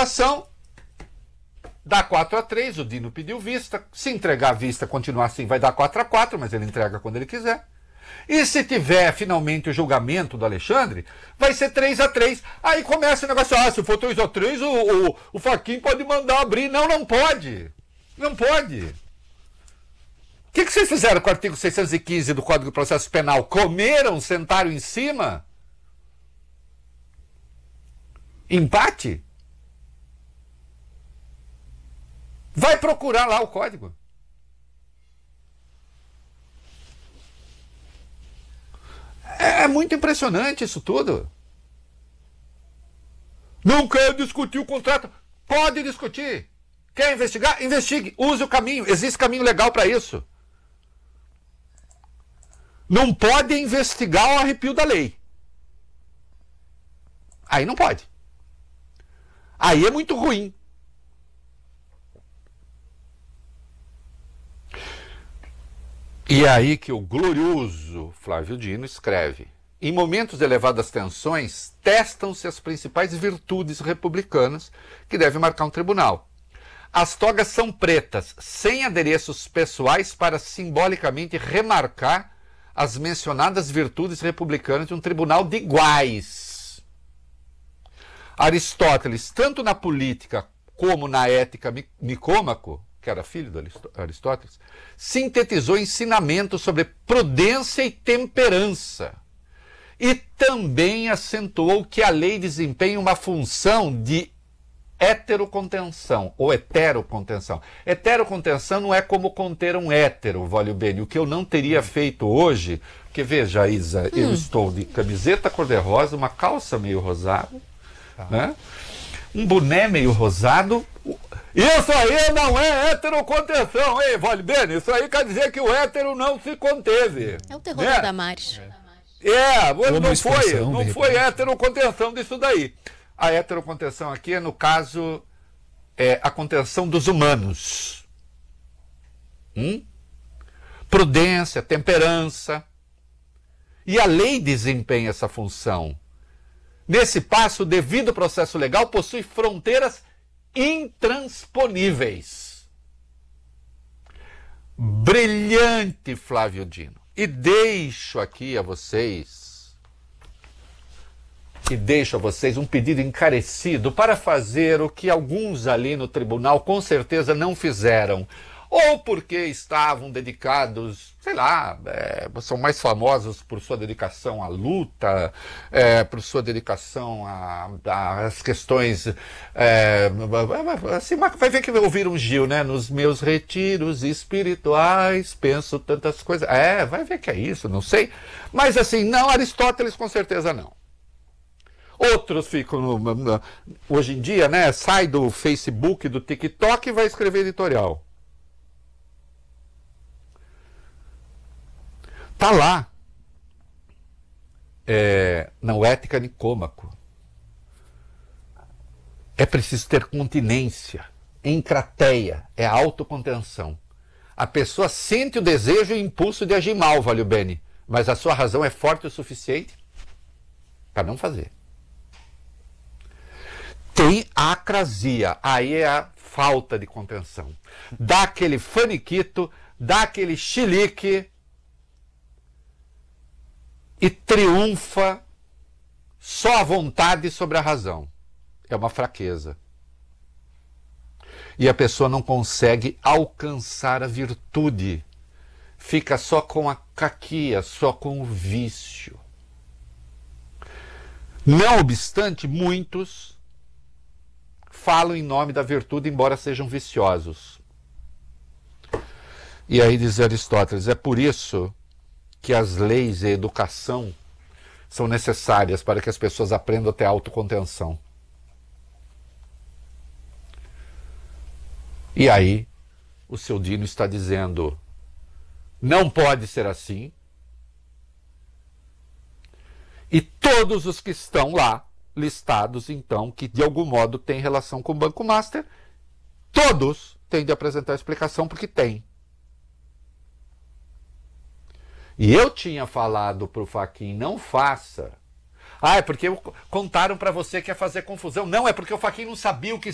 votação, dá 4-3, o Dino pediu vista. Se entregar a vista, continuar assim, vai dar 4-4, mas ele entrega quando ele quiser. E se tiver finalmente o julgamento do Alexandre, vai ser 3-3. Aí começa o negócio, se for 3-3, o Fachin pode mandar abrir. Não, não pode. Não pode. O que vocês fizeram com o artigo 615 do Código de Processo Penal? Comeram, sentaram em cima? Empate? Vai procurar lá o código. É muito impressionante isso tudo. Não quer discutir o contrato? Pode discutir. Quer investigar? Investigue. Use o caminho. Existe caminho legal para isso. Não pode investigar o arrepio da lei. Aí não pode. Aí é muito ruim. E é aí que o glorioso Flávio Dino escreve: em momentos de elevadas tensões, testam-se as principais virtudes republicanas que devem marcar um tribunal. As togas são pretas, sem adereços pessoais para simbolicamente remarcar as mencionadas virtudes republicanas de um tribunal de iguais. Aristóteles, tanto na política como na ética Nicômaco, que era filho de Aristóteles, sintetizou ensinamentos sobre prudência e temperança. E também acentuou que a lei desempenha uma função de heterocontenção, ou heterocontenção. Heterocontenção não é como conter um hétero, Vólio Bene, o que eu não teria feito hoje, porque veja, Isa, eu estou de camiseta cor-de-rosa, uma calça meio rosada, né? Um boné meio rosado. Isso aí não é heterocontenção, hein, Vólio Bene? Isso aí quer dizer que o hétero não se conteve. É o terror da Damares. Não foi heterocontenção disso daí. A heterocontenção aqui é, no caso, a contenção dos humanos. Prudência, temperança. E a lei desempenha essa função. Nesse passo, o devido processo legal possui fronteiras intransponíveis. Brilhante, Flávio Dino. E deixo aqui a vocês um pedido encarecido para fazer o que alguns ali no tribunal com certeza não fizeram. Ou porque estavam dedicados, sei lá, são mais famosos por sua dedicação à luta, por sua dedicação às questões... assim, vai ver que ouviram Gil, né? Nos meus retiros espirituais, penso tantas coisas. Vai ver que é isso, não sei. Mas assim, não, Aristóteles com certeza não. Outros ficam, hoje em dia, né? Sai do Facebook, do TikTok e vai escrever editorial. Está lá, na Ética Nicômaco. É preciso ter continência, encrateia, é a autocontenção. A pessoa sente o desejo e o impulso de agir mal, Vólio Bene, mas a sua razão é forte o suficiente para não fazer. Tem a acrasia, aí é a falta de contenção. Dá aquele faniquito, dá aquele chilique, e triunfa só a vontade sobre a razão. É uma fraqueza. E a pessoa não consegue alcançar a virtude. Fica só com a caquia, só com o vício. Não obstante, muitos falam em nome da virtude, embora sejam viciosos. E aí diz Aristóteles, é por isso que as leis e a educação são necessárias para que as pessoas aprendam a ter autocontenção. E aí, o seu Dino está dizendo, não pode ser assim. E todos os que estão lá, listados, então, que de algum modo têm relação com o Banco Master, todos têm de apresentar explicação porque tem. E eu tinha falado para o Fachin, não faça. É porque contaram para você que ia fazer confusão. Não, é porque o Fachin não sabia o que